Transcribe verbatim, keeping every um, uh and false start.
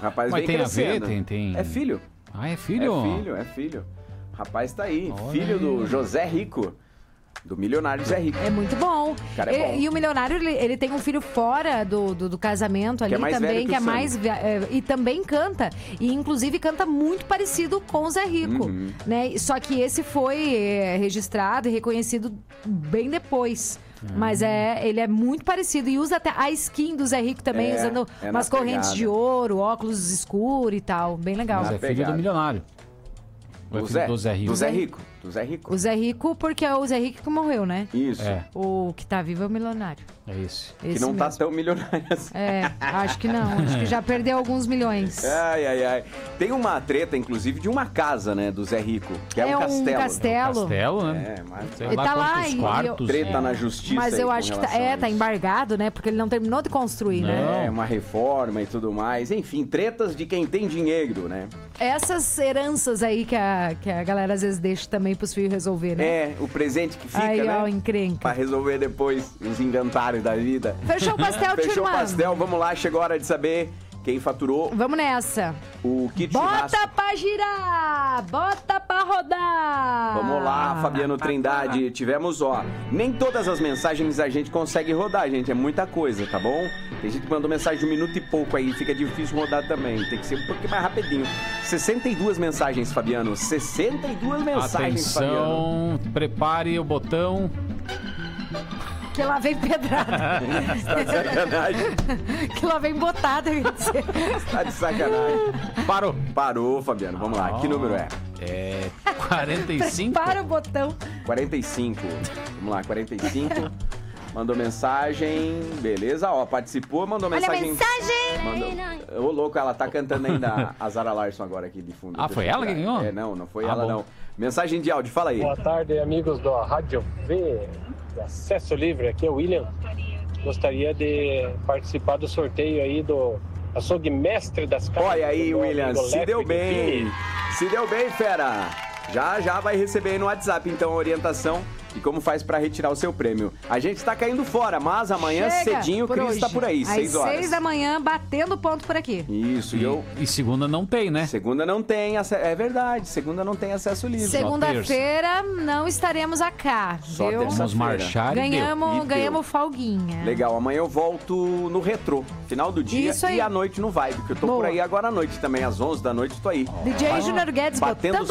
rapaz Mas vem tem crescendo. a ver? Tem, tem... É filho. Ah, é filho? É filho, é filho. O rapaz tá aí, Olha filho aí. do José Rico. Do milionário José Rico. É muito bom. Cara, é e, bom. e o milionário, ele, ele tem um filho fora do, do, do casamento ali é mais velho também, que que o é Sam. mais. ve- é, e também canta. E inclusive canta muito parecido com o Zé Rico. Uhum. Né? Só que esse foi é, registrado e reconhecido bem depois. Mas é, ele é muito parecido e usa até a skin do Zé Rico também, É, usando é na umas correntes pegada. de ouro, óculos escuros e tal. Bem legal. Mas é filho pegada. do milionário. Ou é Do filho Zé, do Zé Rico? do Zé Rico. Do Zé Rico. O Zé Rico, porque é o Zé Rico que morreu, né? Isso. É, O que tá vivo é o milionário. é esse. Que Esse não tá mesmo. tão milionário assim. É, acho que não. Acho que já perdeu alguns milhões. Ai, ai, ai. Tem uma treta, inclusive, de uma casa, né, do Zé Rico. Que é, É um um castelo. castelo. Castelo, né? É, mas... Sei Ele tá lá quantos e- quartos. Treta É. na justiça. Mas aí eu com acho que tá, relação é, a tá isso. embargado, né? Porque ele não terminou de construir, né? É, uma reforma e tudo mais. Enfim, tretas de quem tem dinheiro, né? Essas heranças aí que a, que a galera às vezes deixa também pros filhos resolver, né? É, o presente que fica, Aí, né? ó, Pra encrenca. resolver depois os inventários da vida. Fechou o pastel, Fechou o turma? pastel, vamos lá, chegou a hora de saber quem faturou Vamos nessa. o kit churrasco. Bota pra girar! Bota pra rodar! Vamos lá, Fabiano Trindade. Tivemos, ó, nem todas as mensagens a gente consegue rodar, gente. É muita coisa, tá bom? Tem gente que mandou mensagem de um minuto e pouco aí, fica difícil rodar também. Tem que ser um pouquinho mais rapidinho. sessenta e duas mensagens, Fabiano. sessenta e duas mensagens, Fabiano. Atenção, prepare o botão. Que lá vem pedrada. Tá de sacanagem. Que lá vem botada, eu ia dizer. Tá de sacanagem. Parou. Parou, Fabiano. Vamos lá. Que número é? É quarenta e cinco. Para o botão. quarenta e cinco. Vamos lá, quarenta e cinco. Mandou mensagem. Beleza, ó, participou, mandou Olha a mensagem. mensagem! Mandou. Ô, louco, ela tá cantando ainda a Zara Larson agora aqui de fundo. Ah, Deixa foi eu ela tirar. que ganhou? É, não, não foi Ah, ela, bom. não. Mensagem de áudio, fala aí. Boa tarde, amigos do Rádio V, do Acesso Livre. Aqui é o William. Gostaria de participar do sorteio aí do açougue mestre das carnes. Olha aí, do meu William, amigo se deu Lefe bem. Guffini. Se deu bem, fera. Já, já vai receber aí no WhatsApp, então, a orientação de como faz pra retirar o seu prêmio. A gente tá caindo fora, mas amanhã Chega cedinho o por Cris hoje. tá por aí, Às seis horas. seis da manhã, batendo ponto por aqui. Isso, e E, eu... e segunda não tem, né? Segunda não tem acesso... É verdade, segunda não tem acesso livre. Segunda-feira não estaremos acá, Só viu? terça. Vamos marchar e deu. E Ganhamos, deu. ganhamos folguinha. Legal, amanhã eu volto no retrô, final do dia Isso aí. e à noite no Vibe, que eu tô Boa. por aí agora à noite também, às onze da noite tô aí. D J Júnior Guedes Batendo botando